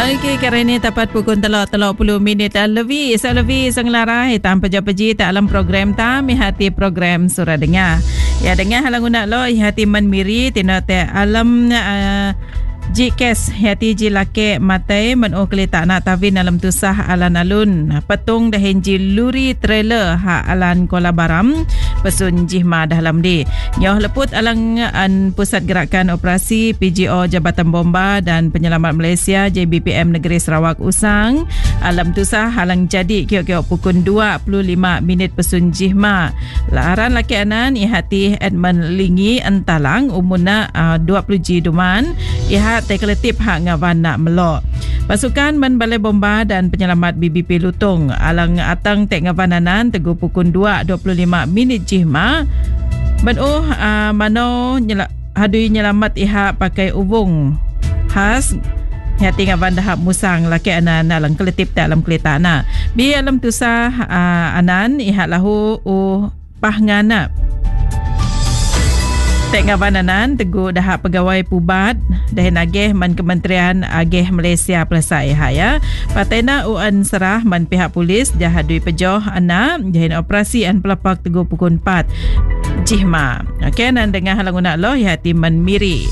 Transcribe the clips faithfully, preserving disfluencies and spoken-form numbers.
Okey, kerana ini tepat pukul telok-telok puluh minit lebih. Saya lebih senglarai tanpa peji tak alam program tam hati program surah dengar. Ya dengar halang unak lo hati menmiri tina te alam uh, Jikes hati jilake matai menuh kelita nak tavin alam tusah alan alun petung dahin jiluri trailer ha alan Kuala Baram pesun jihma dalam di nyoh leput alang an pusat gerakan operasi P G O Jabatan Bomba dan Penyelamat Malaysia J B P M Negeri Sarawak usang alam tusah alang jadi kiok-kiok pukul dua puluh lima minit pesun jihma laran laki anan ihati Edmund Lingi entalang umurna uh, dua puluh ji duman ihat tekletip hak ngawan nak melok. Pasukan Men Balai Bomba dan Penyelamat B B P Lutung alang atang tek ngawananan teguh pukul dua dua puluh lima minit jihma. Menuh uh, mano nyela, hadui nyelamat iha pakai ubung khas hati ngawan dahap musang laki anan alang keletip tak alam kelita na. Bi alam tusah uh, anan iha lahu uh, pahngana. Tek ngawananan teguh dahak pegawai pubat dahin ageh man Kementerian Ageh Malaysia Pelasa iha ya. Patena uan serah man pihak polis jahadui pejoh ana dahin operasi an pelapak teguh pukul empat jihma. Okey nan dengar halang unak lo hati man miri.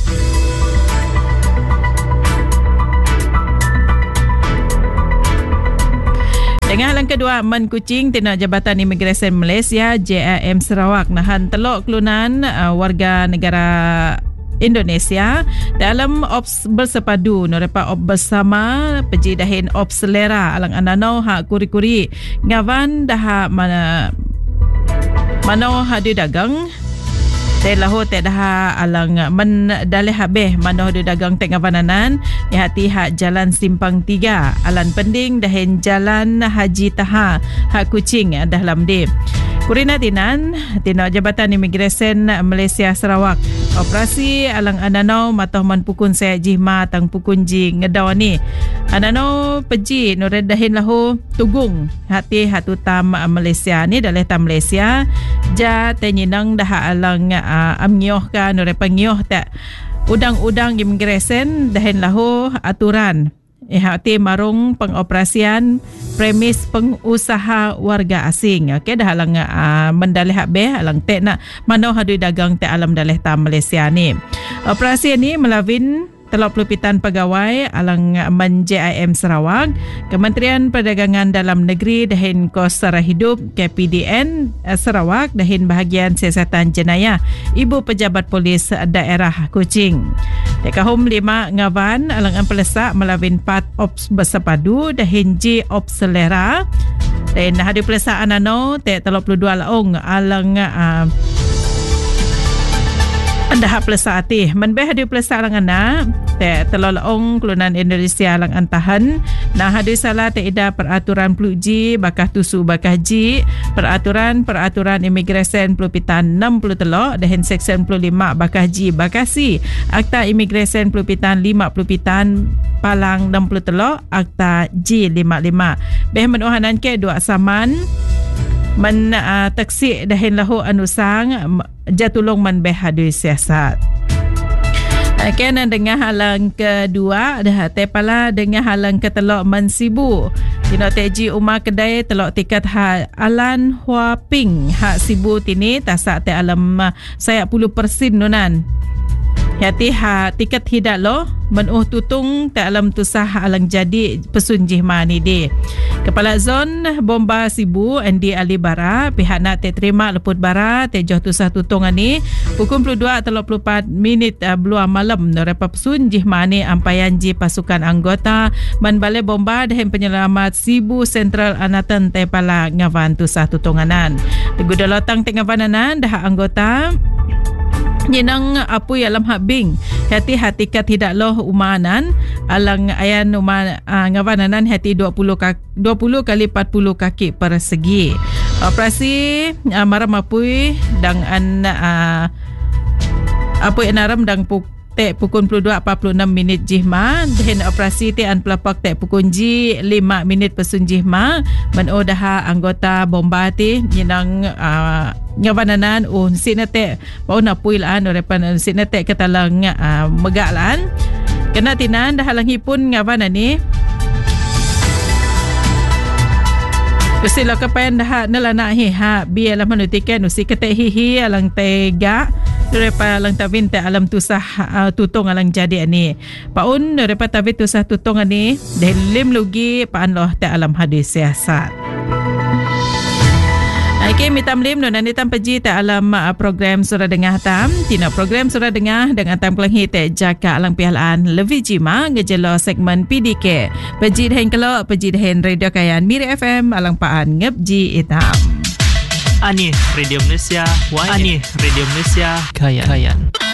Dengan halang kedua, Man Kuching Tina Jabatan Imigresen Malaysia J I M Sarawak nahan telok kelunan uh, warga negara Indonesia dalam ops bersepadu norepa ops bersama peji dahin ops selera alang anano hak kuri-kuri ngawan dah mana mano hadu dagang Teh lahu teh dah alang men dalih habeh manoh di dagang teh ngavananan ya hati hak jalan simpang tiga alan pending dahin jalan Haji Taha hak Kuching dah lamdi. Kurina tinan tina Jabatan Imigresen Malaysia Sarawak operasi alang anano matoh man pukun saya jihma tang pukun ji ngedau ni anano peji noredahin lahu tugung hati hatu tam Malaysia ni dalih tam Malaysia ja tenyinang dah alang uh, amnyoh ka norepa ngyoh tak udang-udang imigresen dahin lahu aturan ihati marung pengoperasian premis pengusaha warga asing. Okey dah alang uh, mendalih habeh alang tek nak mano hadui dagang tek alam dalih tam Malaysia ni. Operasi ni melawin telok pelupitan pegawai alang Men J I M Sarawak, Kementerian Perdagangan Dalam Negeri dahin kos sara hidup K P D N Sarawak dahin bahagian siasatan jenayah Ibu Pejabat Polis Daerah Kuching. Dekahum lima ngawan alang empelesak melawin pat ops bersepadu dahin J ops selera dan hadi pelesaan ano tek telok puluh dua laung alang uh, anda hap pelesa atih menbeh hadi pelesa alang ana te telolaong kelunan Indonesia alang antahan nah hadi salah te ida peraturan peluji bakah tusu bakah ji peraturan peraturan imigresen pelupitan enam puluh telok dahin seksyen puluh lima bakah ji bakah si akta imigresen pelupitan lima pelupitan palang enam puluh telok akta J lima puluh lima beh menuhanan ke dua saman men uh, taksi dahin lahu anusang jatulong man beh hadui siasat. Okay, nan dengar halang kedua dah tepala dengar halang ketelok man sibu. Tino teji umar kedai telok tiket ha alan hua ping hak sibu tini tasak te alam uh, saya puluh persen nunan. Hati ha tiket hidak lo menuh tutung tak alam tusah alang jadi pesun jihma ni de. Kepala Zon Bomba Sibu Andy Ali Bara pihak nak te terima leput bara te joh tusah tutung ni pukul dua puluh dua telok puluh empat minit uh, beluah malam norepa pesun jihma ni ampayan ji pasukan anggota Man Balai Bomba dan Penyelamat Sibu Sentral Anatan te pala ngawan tusah tutunganan. Teguh dalotang te ngawananan dah anggota Yenang apui alam habing hati hati kat tidak loh umanan alang ayan uman uh, ngawananan hati dua puluh kali empat puluh kaki persegi. Operasi uh, maram apui dang an uh, apui enaram dang puk tek pukul dua empat puluh enam minit jihma dan operasi te an pelapak tek pukul ji lima minit pesun jihma meno dah anggota bomba te yenang uh, ngawananan oh sinate pau na puilan orepan sinate katalang uh, megaklan kena tinan dah halang hipun ngawana ni Usi lo kapan dah nala nak hi ha biarlah manutikan usi kete hihi alang tega derepa alang tavin te alam tusah uh, tutong alang jadi ani paun derepa tavin tusah tutong ani delim lugi paan loh te alam hadis siasat. Okay, mitam lim no nani tam peji te alam uh, program surah dengar tam tina program surah dengar dengan tam kelenghi te jaka alang pialaan levi jima ngejelo segmen P D K peji dehen kelo peji dehen radio kayan Miri F M alang paan ngepji itam Ani Radio Malaysia, Ani Radio Malaysia, Kayan. Kayan.